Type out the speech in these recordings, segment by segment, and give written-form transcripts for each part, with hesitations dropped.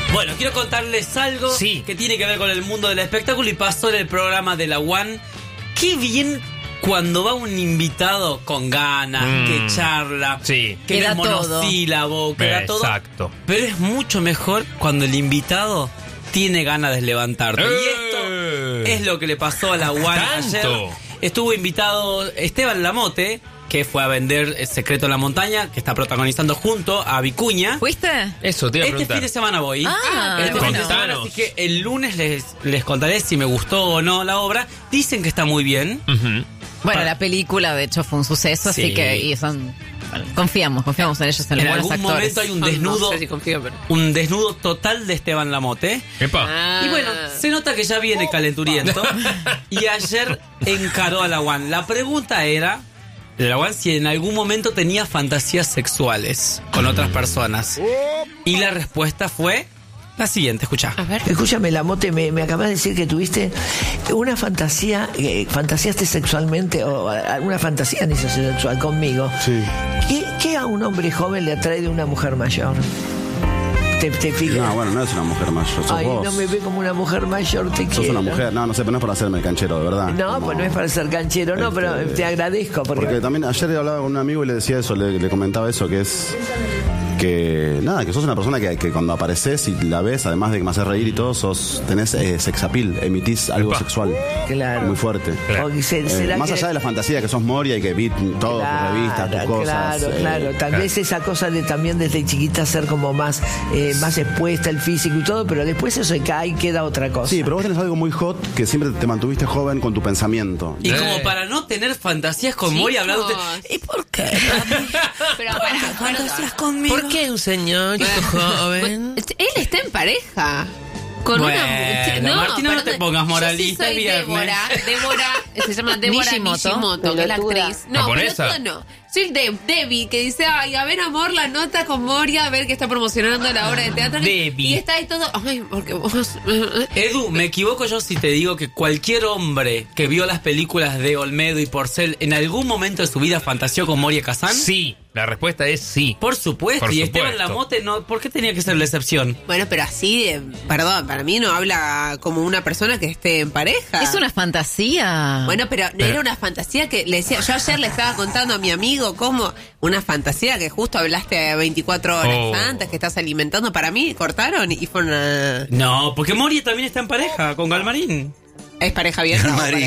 Bueno, quiero contarles algo que tiene que ver con el mundo del espectáculo y pasó en el programa de la One. Qué bien cuando va un invitado con ganas, que charla, que da monosílabo, que da todo. Exacto. Pero es mucho mejor cuando el invitado tiene ganas de levantarte. Y esto es lo que le pasó a la One ayer. Estuvo invitado Esteban Lamote, que fue a vender El secreto de la montaña, que está protagonizando junto a Vicuña. ¿Fuiste? Eso, te iba a preguntar. Este fin de semana voy. Fin de semana, así que el lunes les contaré si me gustó o no la obra. Dicen que está muy bien. Bueno, la película de hecho fue un suceso, así que confiamos en ellos, en los buenos actores. En algún momento hay un desnudo, no sé si confío, pero... un desnudo total de Esteban Lamote. Y bueno, se nota que ya viene calenturiento. Y ayer encaró a la One. La pregunta era de la One si en algún momento tenía fantasías sexuales con otras personas. Y la respuesta fue la siguiente, escuchá. A ver. Escúchame, Lamote, me acabas de decir que tuviste una fantasía, fantaseaste sexualmente, o alguna fantasía ni sexual conmigo. Sí. ¿Qué a un hombre joven le atrae de una mujer mayor? ¿Te fijas? No, bueno, no es una mujer mayor, sos vos. No me ve como una mujer mayor, te quiero. Sos una mujer, no sé, pero no es para hacerme el canchero, de verdad. No, pues no es para ser canchero, no, pero te agradezco. Porque también ayer hablaba con un amigo y le decía eso, le comentaba eso, que es... que sos una persona que cuando apareces y la ves, además de que me haces reír y todo, tenés sex appeal, emitís algo sexual. Claro. Muy fuerte. Claro. Más allá de la fantasía que sos Moria y que vi todo, tus revistas, tus cosas. Claro. Tal vez esa cosa de también desde chiquita ser como más expuesta, el físico y todo, pero después eso cae y queda otra cosa. Sí, pero vos tenés algo muy hot que siempre te mantuviste joven con tu pensamiento. Y como para no tener fantasías con Moria, hablando de... ¿Y por qué? Pero para fantasías conmigo. ¿Por qué un señorito joven? Él está en pareja. Con una Martina, no te pongas moralista. Yo sí soy Débora, se llama Débora Nishimoto, que es la actriz. No, pero no. Soy Debbie, que dice, ay, a ver, amor, la nota con Moria, a ver que está promocionando la obra de teatro. Debbie. Y está ahí todo, ay, porque vos... Edu, me equivoco yo si te digo que cualquier hombre que vio las películas de Olmedo y Porcel en algún momento de su vida fantaseó con Moria Kazan. Sí, la respuesta es sí. Por supuesto. Y Esteban Lamote, no, ¿por qué tenía que ser la excepción? Bueno, pero así, perdón, para mí no habla como una persona que esté en pareja. Es una fantasía. Bueno, pero era una fantasía que le decía, yo ayer le estaba contando a mi amigo cómo una fantasía que justo hablaste 24 horas antes, que estás alimentando. Para mí cortaron y fue una... No, porque Moria también está en pareja con Galmarín. ¿Es pareja abierta?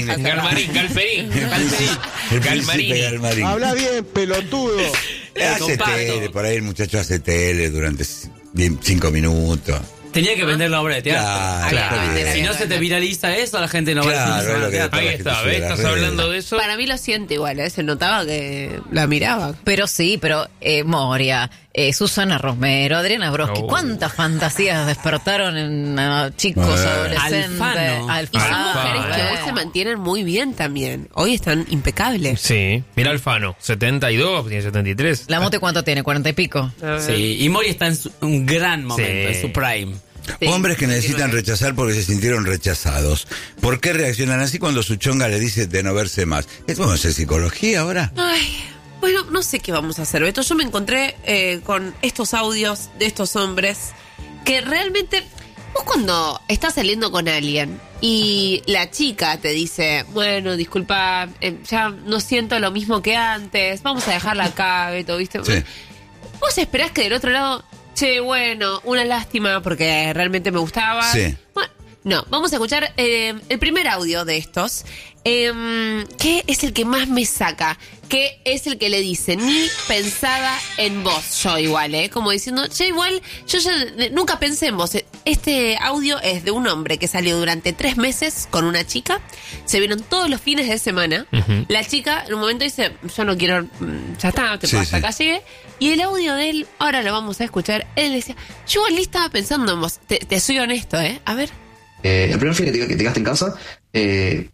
Galmarín. Habla bien, pelotudo. Hace tele, por ahí el muchacho hace tele durante 5 minutos. Tenía que vender la obra de teatro. Claro. Si no se te viraliza eso, la gente no va a decir. Ahí está, ¿ves? Estás hablando de eso. Para mí lo siente igual, se notaba que la miraba. Pero Moria, Susana Romero, Adriana Broski, ¿cuántas fantasías despertaron en chicos, adolescentes? Alfano. Y son mujeres que hoy se mantienen muy bien también. Hoy están impecables. Sí, mira Alfano, 72, tiene 73. ¿Lamote cuánto tiene? 40 y pico. Sí, y Moria está en un gran momento, en su prime. Sí, hombres que necesitan rechazar porque se sintieron rechazados. ¿Por qué reaccionan así cuando su chonga le dice de no verse más? ¿Es vamos a hacer psicología ahora? Ay, bueno, no sé qué vamos a hacer, Beto. Yo me encontré con estos audios de estos hombres que realmente... Vos cuando estás saliendo con alguien y la chica te dice, bueno, disculpa, ya no siento lo mismo que antes, vamos a dejarla acá, Beto, ¿viste? Sí. Vos esperás que del otro lado... Che, bueno, una lástima porque realmente me gustaba. Sí. Bueno, no, vamos a escuchar el primer audio de estos. ¿Qué es el que más me saca? ¿Qué es el que le dice? Ni pensaba en vos, yo igual, como diciendo, che, igual, yo ya nunca pensé en vos. Este audio es de un hombre que salió durante 3 meses con una chica. Se vieron todos los fines de semana. La chica en un momento dice, yo no quiero, ya está, hasta acá llegué. Y el audio de él, ahora lo vamos a escuchar. Él decía, yo igual estaba pensando en vos. Te soy honesto, A ver. El primer fin que te quedaste en casa,